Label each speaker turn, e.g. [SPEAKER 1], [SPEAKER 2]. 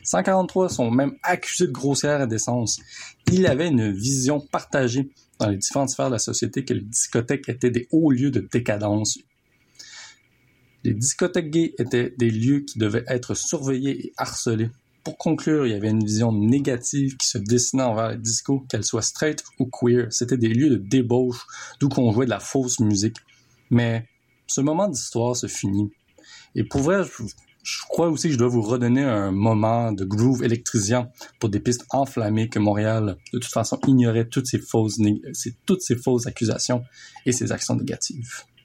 [SPEAKER 1] 143 sont même accusés de grossière indécence. Il avait une vision partagée dans les différentes sphères de la société que les discothèques étaient des hauts lieux de décadence. Les discothèques gays étaient des lieux qui devaient être surveillés et harcelés. Pour conclure, il y avait une vision négative qui se dessinait envers les discos, qu'elles soient straight ou queer. C'était des lieux de débauche, d'où qu'on jouait de la fausse musique. Mais ce moment d'histoire se finit. Et pour vrai, je crois aussi que je dois vous redonner un moment de groove électrisant pour des pistes enflammées que Montréal, de toute façon, ignorait toutes ces fausses accusations et ces actions négatives.